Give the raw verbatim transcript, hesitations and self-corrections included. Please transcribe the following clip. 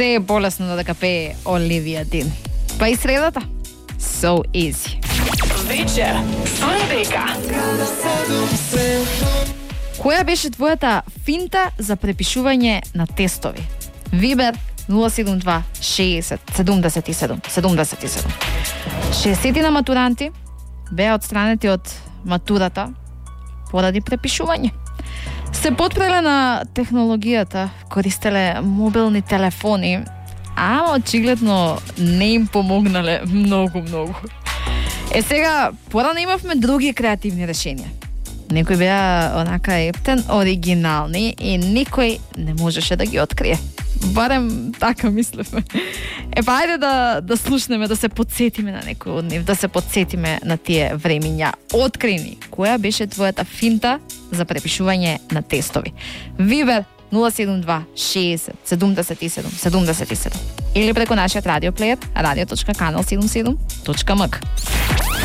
Се е болесно да дека пее Оливија Дин. Па и средата. So easy. Вечер со Ребека. Која беше твојата финта за препишување на тестови? Вибер нула седум два шеесет седумдесет и седум седумдесет и седум. шеесет на матуранти беа отстранети од матурата поради препишување. Се потпреле на технологијата, користеле мобилни телефони, ама очигледно не им помогнале многу, многу. Е сега, порано имавме други креативни решенија. Некои беа онака ептен, оригинални и никој не можеше да ги открие. Барем така мислевме. Е па ајде да, да слушнеме, да се подсетиме на некој од нив, да се подсетиме на тие времиња. Открини, која беше твојата финта за препишување на тестови? Вибер нула седум два шеесет седумдесет и седум седумдесет и седум или преку нашиот радиоплеер radio точка канал седумдесет и седум точка ем ка.